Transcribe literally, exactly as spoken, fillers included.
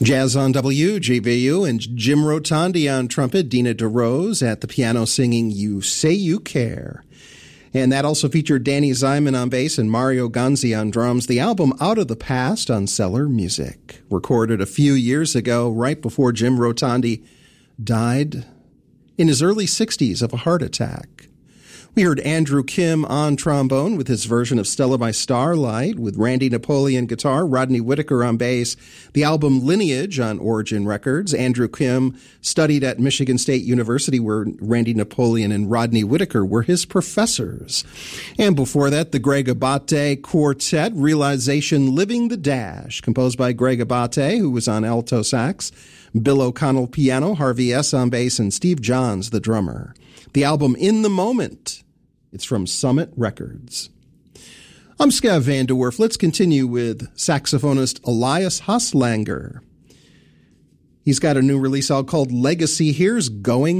Jazz on W G B U and Jim Rotondi on trumpet, Dina DeRose at the piano singing You Say You Care. And that also featured Danny Ziman on bass and Mario Ganzi on drums. The album Out of the Past on Cellar Music, recorded a few years ago, right before Jim Rotondi died in his early sixties of a heart attack. We heard Andrew Kim on trombone with his version of Stella by Starlight, with Randy Napoleon guitar, Rodney Whitaker on bass. The album Lineage on Origin Records. Andrew Kim studied at Michigan State University, where Randy Napoleon and Rodney Whitaker were his professors. And before that, the Greg Abate Quartet, Realization Living the Dash, composed by Greg Abate, who was on alto sax, Bill O'Connell piano, Harvey S. on bass, and Steve Johns, the drummer. The album In the Moment. It's from Summit Records. I'm Scav Van De Werf. Let's continue with saxophonist Elias Haslanger. He's got a new release out called Legacy. Here's Going